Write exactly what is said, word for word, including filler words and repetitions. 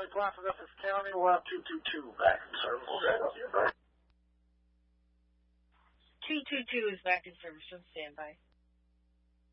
Valley Plaza, Essex County. We'll have two two two back in service. two two two is back in service. On standby.